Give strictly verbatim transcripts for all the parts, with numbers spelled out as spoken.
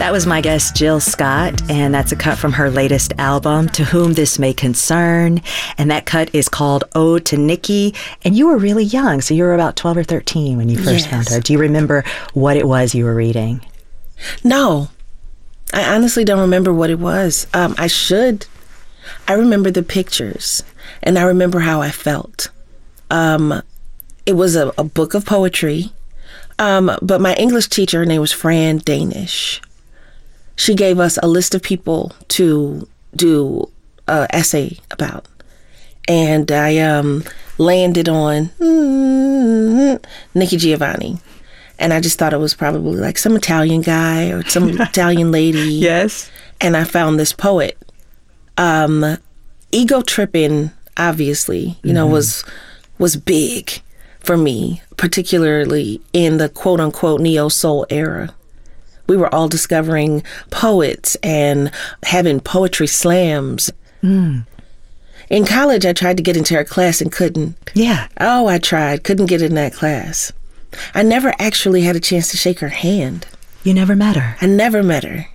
That was my guest, Jill Scott, and that's a cut from her latest album, To Whom This May Concern, and that cut is called Ode to Nikki, and you were really young, so you were about twelve or thirteen when you first yes. found her. Do you remember what it was you were reading? No, I honestly don't remember what it was. Um, I should. I remember the pictures, and I remember how I felt. Um, it was a, a book of poetry, um, but my English teacher, her name was Fran Danish. She gave us a list of people to do an essay about. And I um, landed on mm, Nikki Giovanni. And I just thought it was probably like some Italian guy or some Italian lady. Yes. And I found this poet. Um, ego tripping, obviously, you know, mm-hmm. was was big for me, particularly in the quote unquote neo soul era. We were all discovering poets and having poetry slams. Mm. In college, I tried to get into her class and couldn't. Yeah. Oh, I tried. Couldn't get in that class. I never actually had a chance to shake her hand. You never met her? I never met her.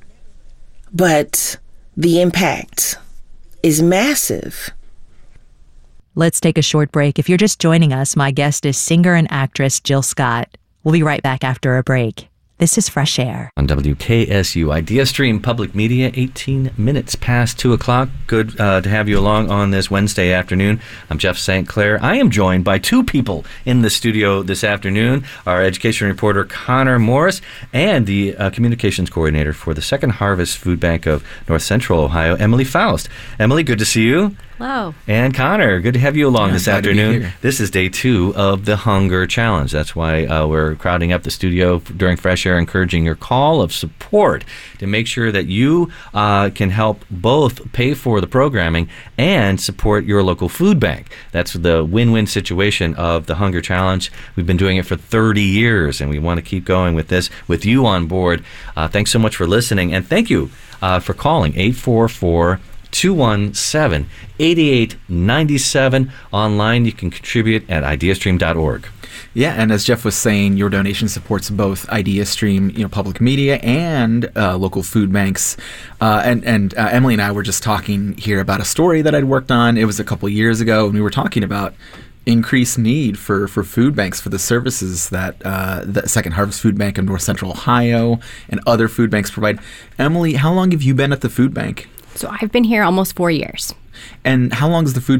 But the impact is massive. Let's take a short break. If you're just joining us, my guest is singer and actress Jill Scott. We'll be right back after a break. This is Fresh Air. On W K S U Idea Stream Public Media, eighteen minutes past two o'clock. Good uh, to have you along on this Wednesday afternoon. I'm Jeff Saint Clair. I am joined by two people in the studio this afternoon, our education reporter Connor Morris and the uh, communications coordinator for the Second Harvest Food Bank of North Central Ohio, Emily Faust. Emily, good to see you. Hello. And Connor, good to have you along yeah, this glad afternoon. to be here. This is day two of the Hunger Challenge. That's why uh, we're crowding up the studio during Fresh Air, encouraging your call of support to make sure that you uh, can help both pay for the programming and support your local food bank. That's the win-win situation of the Hunger Challenge. We've been doing it for thirty years, and we want to keep going with this with you on board. Uh, thanks so much for listening, and thank you uh, for calling eight four four, two one seven, eight eight nine seven. Online, you can contribute at ideastream dot org. Yeah, and as Jeff was saying, your donation supports both IdeaStream, you know, public media and uh, local food banks. Uh, and and uh, Emily and I were just talking here about a story that I'd worked on. It was a couple years ago, and we were talking about increased need for, for food banks, for the services that uh, the Second Harvest Food Bank of North Central Ohio and other food banks provide. Emily, how long have you been at the food bank? So I've been here almost four years. And how long has the food